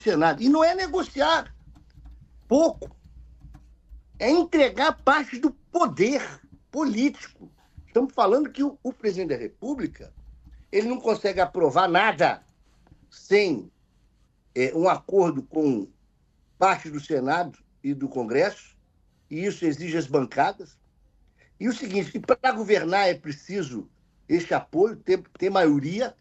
Senado. E não é negociar pouco, é entregar parte do poder político. Estamos falando que o presidente da República ele não consegue aprovar nada sem um acordo com parte do Senado e do Congresso, e isso exige as bancadas. E o seguinte, que para governar é preciso esse apoio, ter maioria,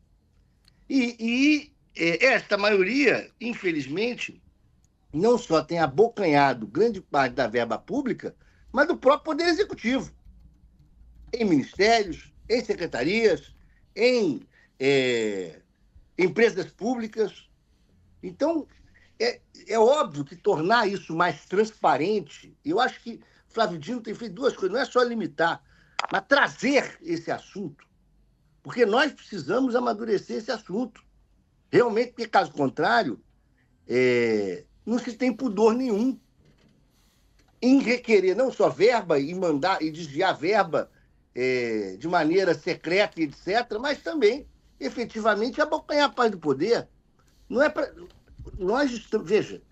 e esta maioria, infelizmente, não só tem abocanhado grande parte da verba pública, mas do próprio Poder Executivo, em ministérios, em secretarias, em empresas públicas. Então, é óbvio que tornar isso mais transparente, eu acho que Flávio Dino tem feito duas coisas, não é só limitar, mas trazer esse assunto, porque nós precisamos amadurecer esse assunto. Realmente, porque caso contrário, não se tem pudor nenhum em requerer não só verba e mandar e desviar verba de maneira secreta, etc., mas também, efetivamente, abocanhar a paz do poder. Não é para. Nós estamos. Veja,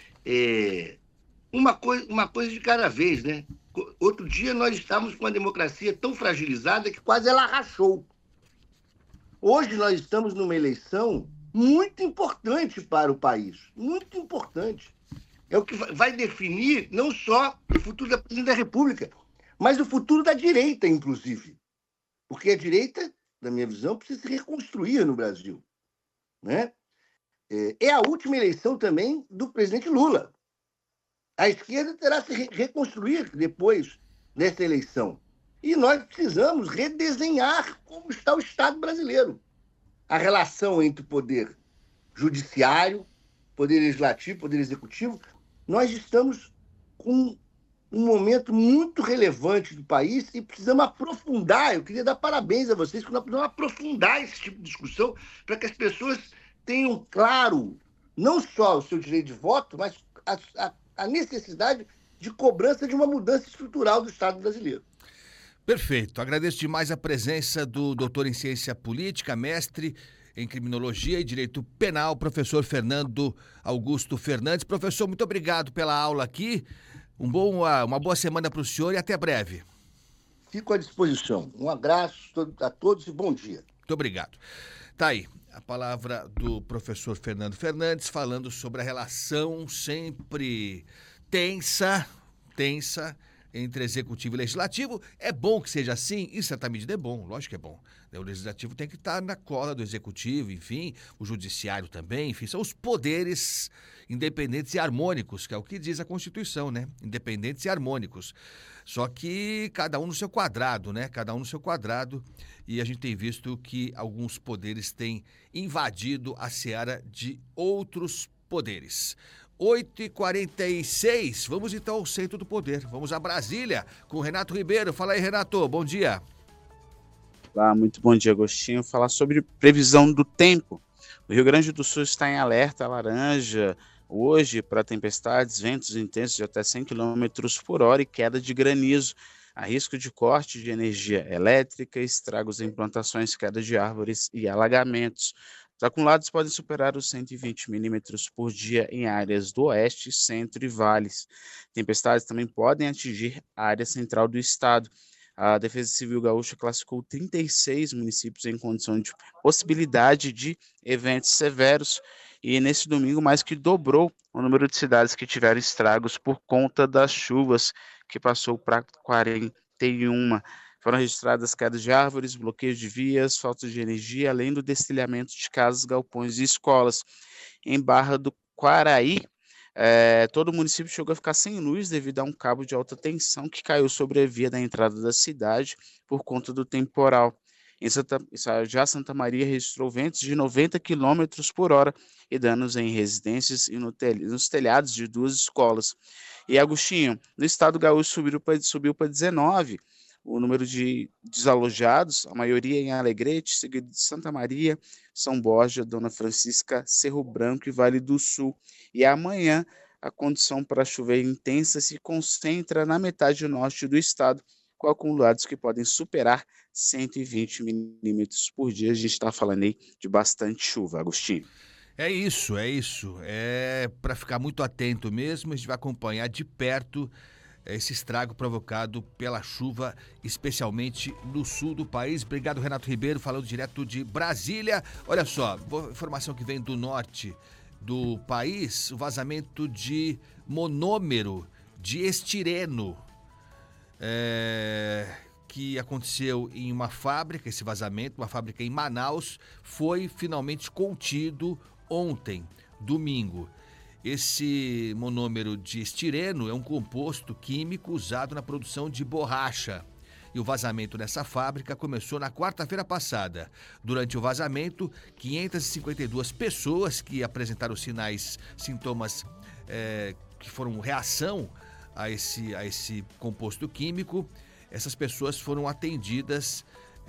uma coisa de cada vez, né? Outro dia nós estávamos com uma democracia tão fragilizada que quase ela rachou. Hoje nós estamos numa eleição muito importante para o país, muito importante. É o que vai definir não só o futuro da presidente da República, mas o futuro da direita, inclusive. Porque a direita, na minha visão, precisa se reconstruir no Brasil, né? É a última eleição também do presidente Lula. A esquerda terá que se reconstruir depois dessa eleição. E nós precisamos redesenhar como está o Estado brasileiro. A relação entre o poder judiciário, poder legislativo, poder executivo. Nós estamos com um momento muito relevante do país e precisamos aprofundar. Eu queria dar parabéns a vocês, porque nós precisamos aprofundar esse tipo de discussão para que as pessoas tenham claro não só o seu direito de voto, mas a necessidade de cobrança de uma mudança estrutural do Estado brasileiro. Perfeito. Agradeço demais a presença do doutor em ciência política, mestre em criminologia e direito penal, professor Fernando Augusto Fernandes. Professor, muito obrigado pela aula aqui. Uma boa semana para o senhor e até breve. Fico à disposição. Um abraço a todos e bom dia. Muito obrigado. Tá aí a palavra do professor Fernando Fernandes falando sobre a relação sempre tensa entre executivo e legislativo. É bom que seja assim, em certa medida é bom, lógico que é bom. O legislativo tem que estar na cola do executivo, enfim, o judiciário também, enfim, são os poderes independentes e harmônicos, que é o que diz a Constituição, né? Independentes e harmônicos. Só que cada um no seu quadrado, né? Cada um no seu quadrado, e a gente tem visto que alguns poderes têm invadido a seara de outros poderes. 8h46, vamos então ao centro do poder, vamos a Brasília com o Renato Ribeiro. Fala aí, Renato, bom dia. Olá, muito bom dia, Agostinho. Falar sobre previsão do tempo. O Rio Grande do Sul está em alerta laranja hoje para tempestades, ventos intensos de até 100 km por hora e queda de granizo. Há risco de corte de energia elétrica, estragos em plantações, queda de árvores e alagamentos. Os acumulados podem superar os 120 milímetros por dia em áreas do oeste, centro e vales. Tempestades também podem atingir a área central do estado. A Defesa Civil Gaúcha classificou 36 municípios em condição de possibilidade de eventos severos e nesse domingo mais que dobrou o número de cidades que tiveram estragos por conta das chuvas, que passou para 41. Foram registradas quedas de árvores, bloqueios de vias, falta de energia, além do destelhamento de casas, galpões e escolas. Em Barra do Quaraí, todo o município chegou a ficar sem luz devido a um cabo de alta tensão que caiu sobre a via da entrada da cidade por conta do temporal. Já Santa Maria registrou ventos de 90 km por hora e danos em residências e nos telhados de 2 escolas. E Agostinho, no estado gaúcho subiu para 19 o número de desalojados, a maioria em Alegrete, seguido de Santa Maria, São Borja, Dona Francisca, Cerro Branco e Vale do Sul. E amanhã a condição para chover intensa se concentra na metade norte do estado, com acumulados que podem superar 120 milímetros por dia. A gente está falando aí de bastante chuva, Agostinho. É isso, é isso. É para ficar muito atento mesmo, a gente vai acompanhar de perto esse estrago provocado pela chuva, especialmente no sul do país. Obrigado, Renato Ribeiro, falando direto de Brasília. Olha só, informação que vem do norte do país, o vazamento de monômero de estireno, que aconteceu em uma fábrica, esse vazamento, uma fábrica em Manaus, foi finalmente contido ontem, domingo. Esse monômero de estireno é um composto químico usado na produção de borracha. E o vazamento nessa fábrica começou na quarta-feira passada. Durante o vazamento, 552 pessoas que apresentaram sintomas que foram reação a esse composto químico, essas pessoas foram atendidas,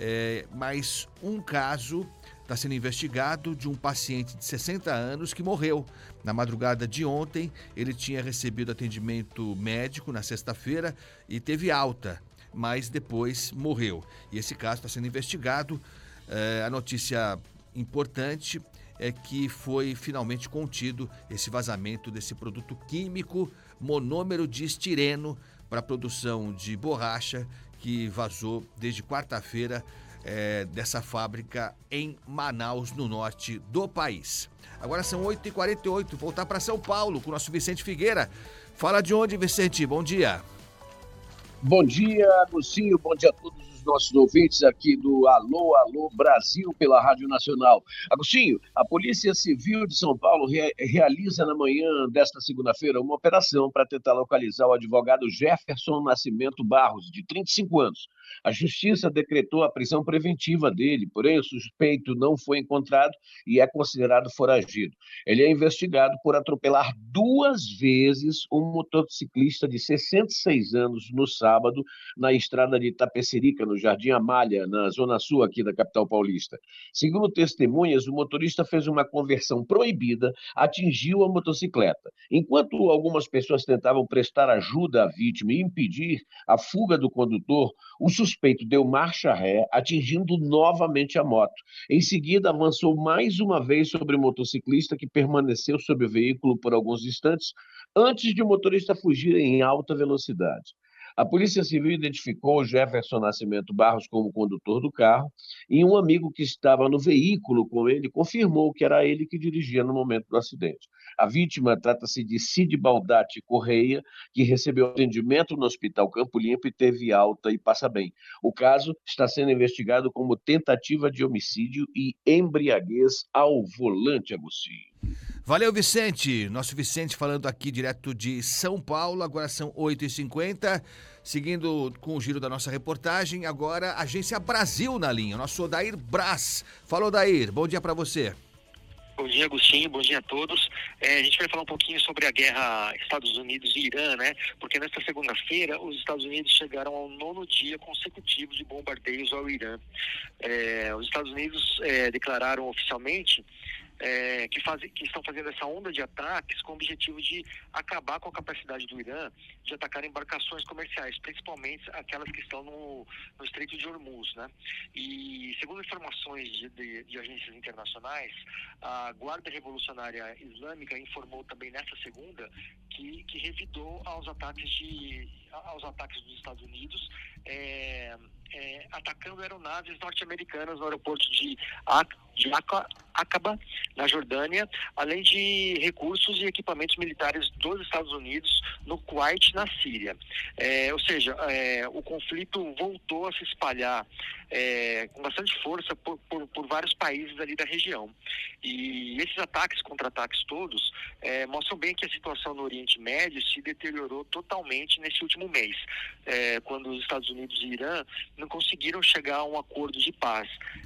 mas um caso está sendo investigado de um paciente de 60 anos que morreu. Na madrugada de ontem, ele tinha recebido atendimento médico na sexta-feira e teve alta, mas depois morreu. E esse caso está sendo investigado. A notícia importante é que foi finalmente contido esse vazamento desse produto químico, monômero de estireno, para a produção de borracha, que vazou desde quarta-feira dessa fábrica em Manaus, no norte do país. Agora são 8h48, voltar para São Paulo com o nosso Vicente Figueira. Fala de onde, Vicente? Bom dia. Bom dia, Agostinho. Bom dia a todos os nossos ouvintes aqui do Alô, Alô Brasil pela Rádio Nacional. Agostinho, a Polícia Civil de São Paulo realiza na manhã desta segunda-feira uma operação para tentar localizar o advogado Jefferson Nascimento Barros, de 35 anos. A Justiça decretou a prisão preventiva dele, porém o suspeito não foi encontrado e é considerado foragido. Ele é investigado por atropelar 2 vezes um motociclista de 66 anos no sábado, na estrada de Itapecerica, no Jardim Amália, na zona sul aqui da capital paulista. Segundo testemunhas, o motorista fez uma conversão proibida, atingiu a motocicleta. Enquanto algumas pessoas tentavam prestar ajuda à vítima e impedir a fuga do condutor, o suspeito deu marcha ré, atingindo novamente a moto. Em seguida, avançou mais uma vez sobre o motociclista, que permaneceu sob o veículo por alguns instantes, antes de o motorista fugir em alta velocidade. A Polícia Civil identificou Jefferson Nascimento Barros como condutor do carro e um amigo que estava no veículo com ele confirmou que era ele que dirigia no momento do acidente. A vítima trata-se de Cid Baldatti Correia, que recebeu atendimento no Hospital Campo Limpo e teve alta e passa bem. O caso está sendo investigado como tentativa de homicídio e embriaguez ao volante, Agostinho. Valeu, Vicente. Nosso Vicente falando aqui direto de São Paulo. Agora são 8h50. Seguindo com o giro da nossa reportagem, agora Agência Brasil na linha. Nosso Odair Braz. Falou, Odair. Bom dia para você. Bom dia, Agostinho. Bom dia a todos. A gente vai falar um pouquinho sobre a guerra Estados Unidos e Irã, né? Porque nesta segunda-feira os Estados Unidos chegaram ao 9º dia consecutivo de bombardeios ao Irã. Os Estados Unidos declararam oficialmente que estão fazendo essa onda de ataques com o objetivo de acabar com a capacidade do Irã de atacar embarcações comerciais, principalmente aquelas que estão no Estreito de Hormuz, né? E segundo informações de agências internacionais, a Guarda Revolucionária Islâmica informou também nesta segunda que revidou aos ataques dos Estados Unidos, atacando aeronaves norte-americanas no aeroporto de Aqaba, na Jordânia, além de recursos e equipamentos militares dos Estados Unidos no Kuwait, na Síria. Ou seja, o conflito voltou a se espalhar com bastante força por vários países ali da região. E esses ataques, contra-ataques todos, mostram bem que a situação no Oriente Médio se deteriorou totalmente nesse último mês, quando os Estados Unidos e Irã não conseguiram chegar a um acordo de paz.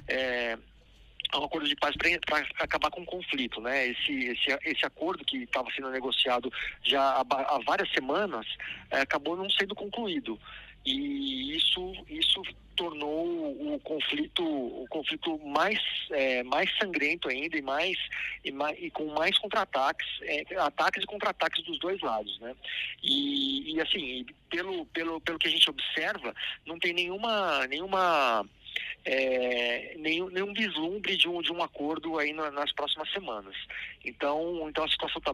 Para acabar com o conflito, né? Esse acordo que estava sendo negociado já há várias semanas acabou não sendo concluído. E isso tornou o conflito mais sangrento ainda e com mais contra-ataques, ataques e contra-ataques dos dois lados, né? E assim, pelo que a gente observa, não tem nenhuma nenhum vislumbre de um acordo aí nas próximas semanas. Então a situação está